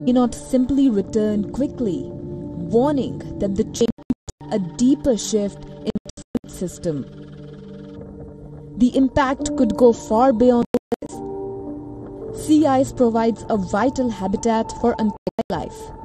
may not simply return quickly, warning that the change a deeper shift in the food system. The impact could go far beyond this. Sea ice provides a vital habitat for life,